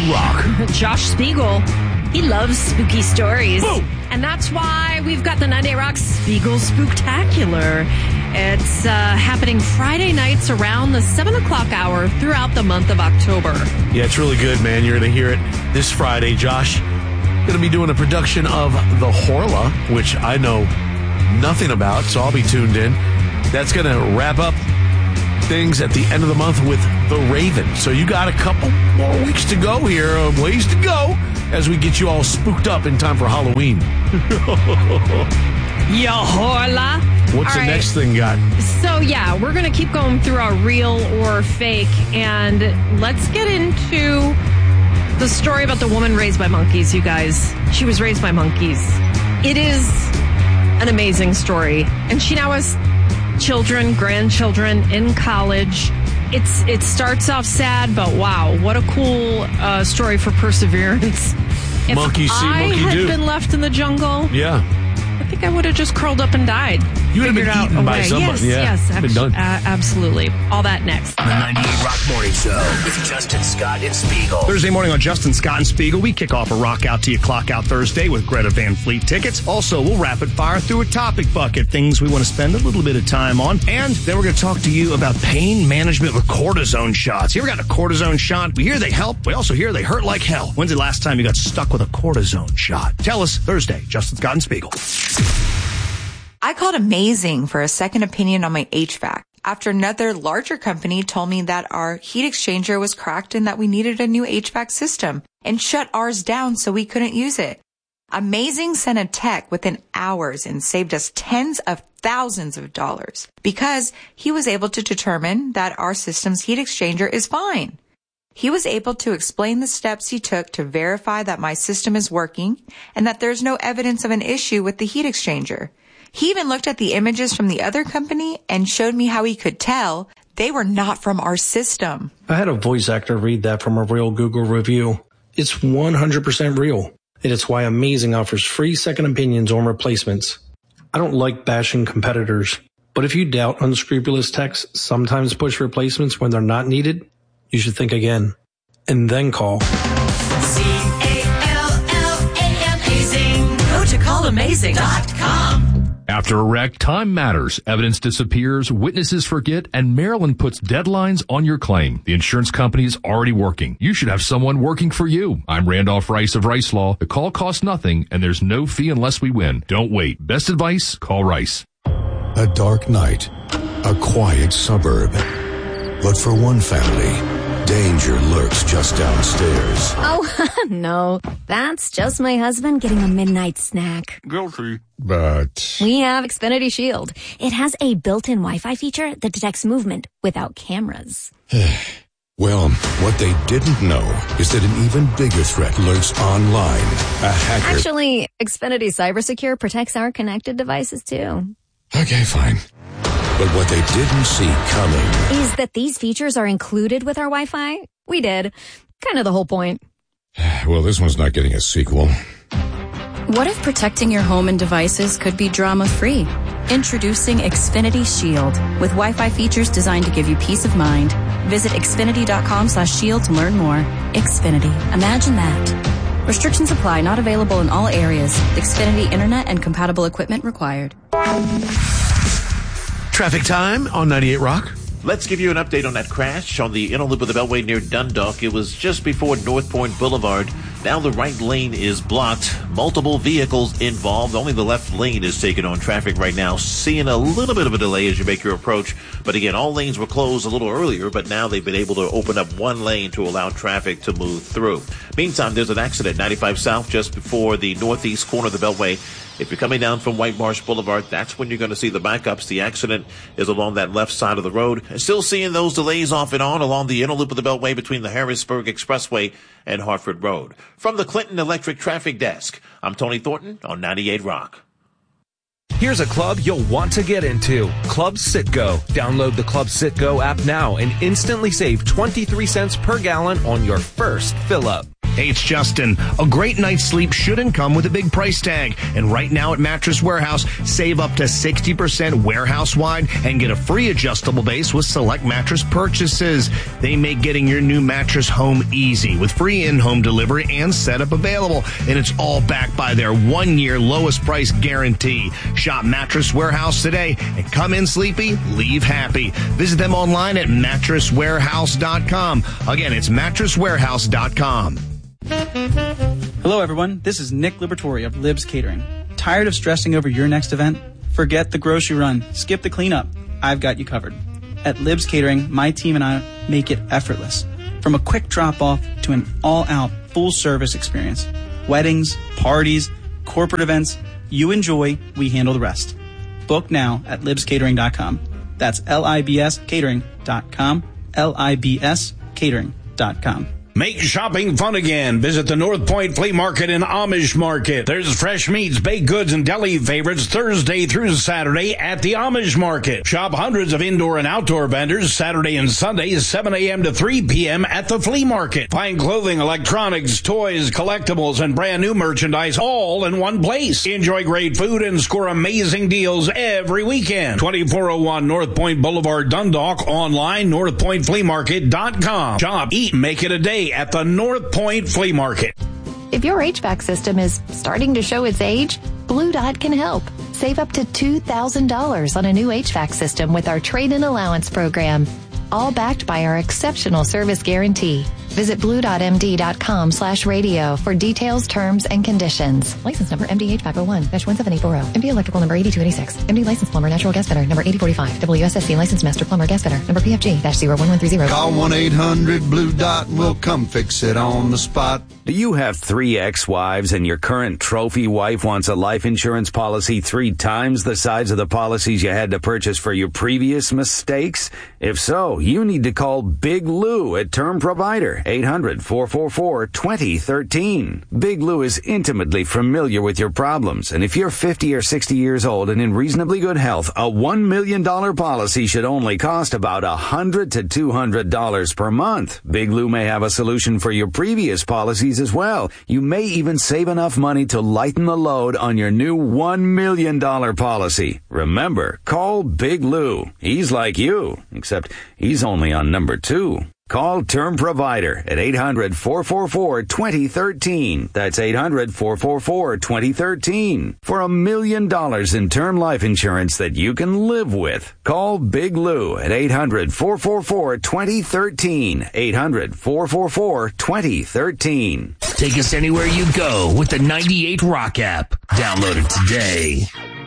98 Rock. Josh Spiegel, he loves spooky stories. Boom. And that's why we've got the 98 Rock Spiegel Spooktacular. It's happening Friday nights around the 7 o'clock hour throughout the month of October. Yeah, it's really good, man. You're going to hear it this Friday. Josh going to be doing a production of The Horla, which I know nothing about, so I'll be tuned in. That's going to wrap up things at the end of the month with The Raven. So you got a couple more weeks to go here, ways to go, as we get you all spooked up in time for Halloween. Ya Horla. What's the next thing got? So, yeah, we're going to keep going through our real or fake, and let's get into the story about the woman raised by monkeys, you guys. She was raised by monkeys. It is an amazing story, and she now has children, grandchildren in college. It starts off sad, but wow, what a cool story for perseverance. If Monkey see, I monkey had do. been left in the jungle, Yeah. I think I would have just curled up and died. You would have been eaten by somebody. Yes, Been done. absolutely. All that next. The 98 Rock Morning Show with Justin Scott and Spiegel. Thursday morning on Justin Scott and Spiegel, we kick off a Rock Out Till You Clock Out Thursday with Greta Van Fleet tickets. Also, we'll rapid fire through a topic bucket, things we want to spend a little bit of time on. And then we're going to talk to you about pain management with cortisone shots. You ever got a cortisone shot? We hear they help. We also hear they hurt like hell. When's the last time you got stuck with a cortisone shot? Tell us Thursday, Justin Scott and Spiegel. I called Amazing for a second opinion on my HVAC after another larger company told me that our heat exchanger was cracked and that we needed a new HVAC system and shut ours down so we couldn't use it. Amazing sent a tech within hours and saved us tens of thousands of dollars because he was able to determine that our system's heat exchanger is fine. He was able to explain the steps he took to verify that my system is working and that there's no evidence of an issue with the heat exchanger. He even looked at the images from the other company and showed me how he could tell they were not from our system. I had a voice actor read that from a real Google review. It's 100% real, and it's why Amazing offers free second opinions on replacements. I don't like bashing competitors, but if you doubt unscrupulous techs sometimes push replacements when they're not needed, you should think again, and then call. Amazing. Go to callamazing.com. After a wreck, time matters. Evidence disappears, witnesses forget, and Maryland puts deadlines on your claim. The insurance company is already working. You should have someone working for you. I'm Randolph Rice of Rice Law. The call costs nothing, and there's no fee unless we win. Don't wait. Best advice? Call Rice. A dark night, a quiet suburb. But for one family, danger lurks just downstairs. Oh, no. That's just my husband getting a midnight snack. Guilty. But We have Xfinity Shield. It has a built-in Wi-Fi feature that detects movement without cameras. well, what they didn't know is that an even bigger threat lurks online. A hacker. Actually, Xfinity CyberSecure protects our connected devices, too. Okay, fine. But what they didn't see coming Is that these features are included with our Wi-Fi? We did. Kind of the whole point. Well, this one's not getting a sequel. What if protecting your home and devices could be drama-free? Introducing Xfinity Shield with Wi-Fi features designed to give you peace of mind. Visit Xfinity.com/shield to learn more. Xfinity. Imagine that. Restrictions apply. Not available in all areas. Xfinity Internet and compatible equipment required. Traffic time on 98 Rock. Let's give you an update on that crash on the inner loop of the Beltway near Dundalk. It was just before North Point Boulevard. Now the right lane is blocked. Multiple vehicles involved. Only the left lane is taking on traffic right now. Seeing a little bit of a delay as you make your approach. But again, all lanes were closed a little earlier, but now they've been able to open up one lane to allow traffic to move through. Meantime, there's an accident 95 South just before the northeast corner of the Beltway. If you're coming down from White Marsh Boulevard, that's when you're going to see the backups. The accident is along that left side of the road. And still seeing those delays off and on along the inner loop of the Beltway between the Harrisburg Expressway and Hartford Road. From the Clinton Electric Traffic Desk, I'm Tony Thornton on 98 Rock. Here's a club you'll want to get into. Club Citgo. Download the Club Citgo app now and instantly save 23 cents per gallon on your first fill-up. Hey, it's Justin. A great night's sleep shouldn't come with a big price tag. And right now at Mattress Warehouse, save up to 60% warehouse-wide and get a free adjustable base with select mattress purchases. They make getting your new mattress home easy with free in-home delivery and setup available. And it's all backed by their 1-year lowest price guarantee. Shop Mattress Warehouse today and come in sleepy, leave happy. Visit them online at mattresswarehouse.com. Again, it's mattresswarehouse.com. Hello, everyone. This is Nick Libertori of Libs Catering. Tired of stressing over your next event? Forget the grocery run. Skip the cleanup. I've got you covered. At Libs Catering, my team and I make it effortless. From a quick drop-off to an all-out, full-service experience. Weddings, parties, corporate events. You enjoy, we handle the rest. Book now at libscatering.com. That's LIBScatering.com. LIBScatering.com. Make shopping fun again. Visit the North Point Flea Market and Amish Market. There's fresh meats, baked goods, and deli favorites Thursday through Saturday at the Amish Market. Shop hundreds of indoor and outdoor vendors Saturday and Sunday, 7 a.m. to 3 p.m. at the Flea Market. Find clothing, electronics, toys, collectibles, and brand new merchandise all in one place. Enjoy great food and score amazing deals every weekend. 2401 North Point Boulevard, Dundalk. Online, northpointfleamarket.com. Shop, eat, make it a day at the North Point Flea Market. If your HVAC system is starting to show its age, Blue Dot can help. Save up to $2,000 on a new HVAC system with our trade-in allowance program, all backed by our exceptional service guarantee. Visit blue.md.com/radio for details, terms, and conditions. License number MDHVAC 01-17840. MD electrical number 8286. MD license plumber, natural gas fitter number 8045. WSSC license master plumber gas fitter number PFG-01130. Call 1-800-BLUE-DOT and we'll come fix it on the spot. Do you have 3 ex-wives and your current trophy wife wants a life insurance policy 3 times the size of the policies you had to purchase for your previous mistakes? If so, you need to call Big Lou at Term Provider. 800-444-2013. Big Lou is intimately familiar with your problems, and if you're 50 or 60 years old and in reasonably good health, a $1 million policy should only cost about $100 to $200 per month. Big Lou may have a solution for your previous policies as well. You may even save enough money to lighten the load on your new $1 million policy. Remember, call Big Lou. He's like you, except he's only on number 2. Call Term Provider at 800-444-2013. That's 800-444-2013. For $1 million in term life insurance that you can live with. Call Big Lou at 800-444-2013. 800-444-2013. Take us anywhere you go with the 98 Rock app. Download it today.